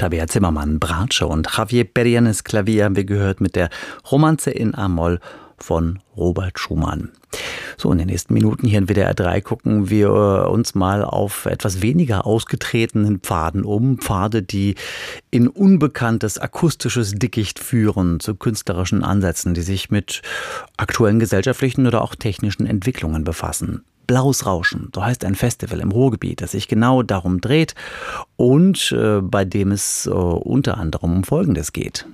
Tabea Zimmermann, Bratsche und Javier Perianes Klavier haben wir gehört mit der Romanze in A-Moll von Robert Schumann. So, in den nächsten Minuten hier in WDR 3 gucken wir uns mal auf etwas weniger ausgetretenen Pfaden um. Pfade, die in unbekanntes akustisches Dickicht führen zu künstlerischen Ansätzen, die sich mit aktuellen gesellschaftlichen oder auch technischen Entwicklungen befassen. Blaues Rauschen, so heißt ein Festival im Ruhrgebiet, das sich genau darum dreht und bei dem es unter anderem um Folgendes geht.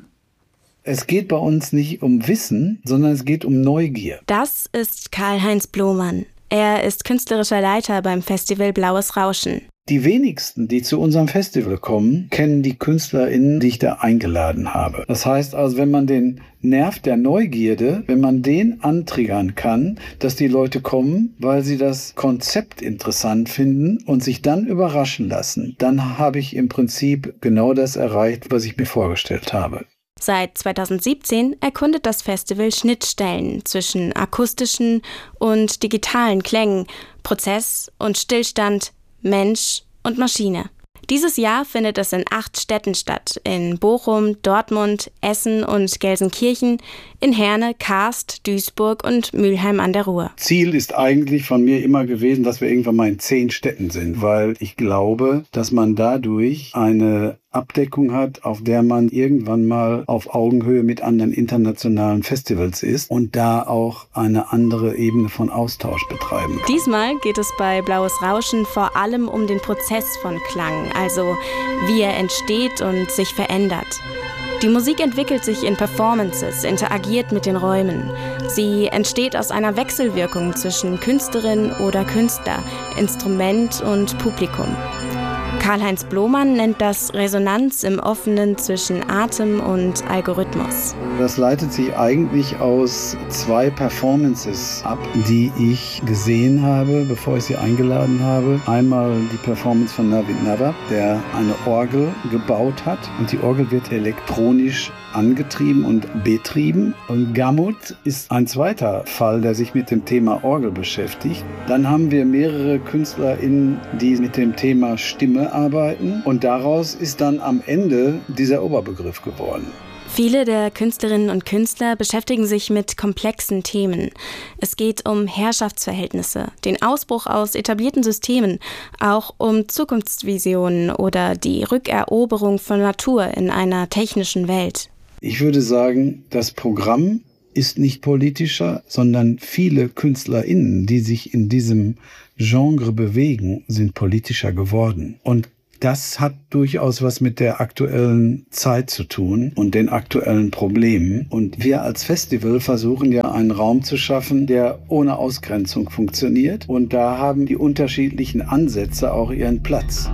Es geht bei uns nicht um Wissen, sondern es geht um Neugier. Das ist Karl-Heinz Blomann. Er ist künstlerischer Leiter beim Festival Blaues Rauschen. Die wenigsten, die zu unserem Festival kommen, kennen die KünstlerInnen, die ich da eingeladen habe. Das heißt also, wenn man den Nerv der Neugierde, wenn man den antriggern kann, dass die Leute kommen, weil sie das Konzept interessant finden und sich dann überraschen lassen, dann habe ich im Prinzip genau das erreicht, was ich mir vorgestellt habe. Seit 2017 erkundet das Festival Schnittstellen zwischen akustischen und digitalen Klängen, Prozess und Stillstand, Mensch und Maschine. Dieses Jahr findet es in 8 Städten statt: in Bochum, Dortmund, Essen und Gelsenkirchen, in Herne, Karst, Duisburg und Mülheim an der Ruhr. Ziel ist eigentlich von mir immer gewesen, dass wir irgendwann mal in 10 Städten sind, weil ich glaube, dass man dadurch eine Abdeckung hat, auf der man irgendwann mal auf Augenhöhe mit anderen internationalen Festivals ist und da auch eine andere Ebene von Austausch betreiben kann. Diesmal geht es bei Blaues Rauschen vor allem um den Prozess von Klang, also wie er entsteht und sich verändert. Die Musik entwickelt sich in Performances, interagiert mit den Räumen. Sie entsteht aus einer Wechselwirkung zwischen Künstlerin oder Künstler, Instrument und Publikum. Karl-Heinz Blomann nennt das Resonanz im Offenen zwischen Atem und Algorithmus. Das leitet sich eigentlich aus 2 Performances ab, die ich gesehen habe, bevor ich sie eingeladen habe. Einmal die Performance von Navid Nawab, der eine Orgel gebaut hat. Und die Orgel wird elektronisch angetrieben und betrieben. Und Gamut ist ein zweiter Fall, der sich mit dem Thema Orgel beschäftigt. Dann haben wir mehrere KünstlerInnen, die mit dem Thema Stimme arbeiten. Und daraus ist dann am Ende dieser Oberbegriff geworden. Viele der Künstlerinnen und Künstler beschäftigen sich mit komplexen Themen. Es geht um Herrschaftsverhältnisse, den Ausbruch aus etablierten Systemen, auch um Zukunftsvisionen oder die Rückeroberung von Natur in einer technischen Welt. Ich würde sagen, das Programm ist nicht politischer, sondern viele KünstlerInnen, die sich in diesem Genre bewegen, sind politischer geworden. Und das hat durchaus was mit der aktuellen Zeit zu tun und den aktuellen Problemen. Und wir als Festival versuchen ja einen Raum zu schaffen, der ohne Ausgrenzung funktioniert. Und da haben die unterschiedlichen Ansätze auch ihren Platz.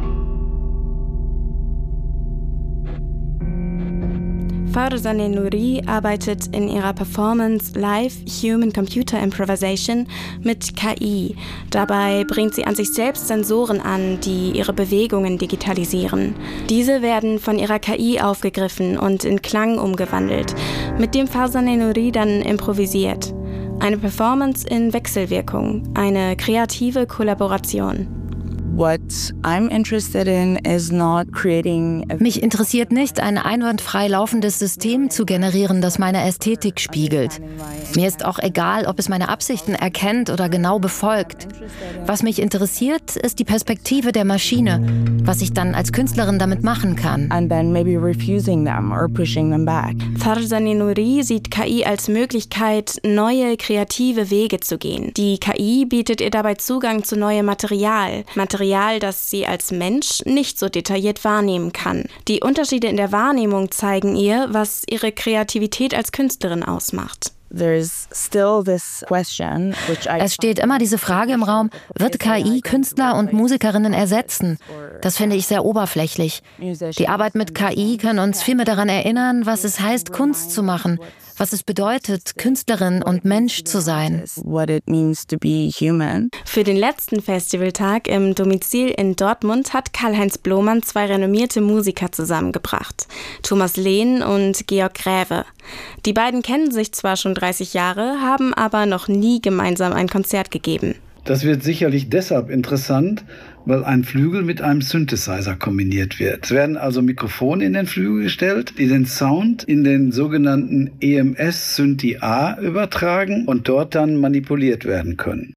Farzaneh Nouri arbeitet in ihrer Performance Live Human Computer Improvisation mit KI. Dabei bringt sie an sich selbst Sensoren an, die ihre Bewegungen digitalisieren. Diese werden von ihrer KI aufgegriffen und in Klang umgewandelt, mit dem Farzaneh Nouri dann improvisiert. Eine Performance in Wechselwirkung, eine kreative Kollaboration. Mich interessiert nicht, ein einwandfrei laufendes System zu generieren, das meine Ästhetik spiegelt. Mir ist auch egal, ob es meine Absichten erkennt oder genau befolgt. Was mich interessiert, ist die Perspektive der Maschine, was ich dann als Künstlerin damit machen kann. Farzaneh Nouri sieht KI als Möglichkeit, neue kreative Wege zu gehen. Die KI bietet ihr dabei Zugang zu neuem Material, das sie als Mensch nicht so detailliert wahrnehmen kann. Die Unterschiede in der Wahrnehmung zeigen ihr, was ihre Kreativität als Künstlerin ausmacht. Es steht immer diese Frage im Raum, wird KI Künstler und Musikerinnen ersetzen? Das finde ich sehr oberflächlich. Die Arbeit mit KI kann uns viel mehr daran erinnern, was es heißt, Kunst zu machen, was es bedeutet, Künstlerin und Mensch zu sein. Für den letzten Festivaltag im Domizil in Dortmund hat Karl-Heinz Blomann 2 renommierte Musiker zusammengebracht: Thomas Lehn und Georg Gräve. Die beiden kennen sich zwar schon 30 Jahre, haben aber noch nie gemeinsam ein Konzert gegeben. Das wird sicherlich deshalb interessant, weil ein Flügel mit einem Synthesizer kombiniert wird. Es werden also Mikrofone in den Flügel gestellt, die den Sound in den sogenannten EMS Synthi A übertragen und dort dann manipuliert werden können.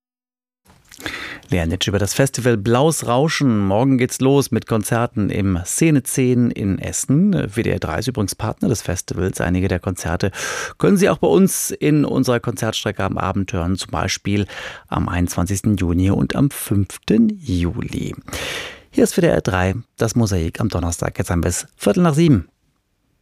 Lea Nitsch über das Festival Blaues Rauschen. Morgen geht's los mit Konzerten im Szene 10 in Essen. WDR 3 ist übrigens Partner des Festivals. Einige der Konzerte können Sie auch bei uns in unserer Konzertstrecke am Abend hören. Zum Beispiel am 21. Juni und am 5. Juli. Hier ist WDR 3 das Mosaik am Donnerstag. Jetzt bis 6:15.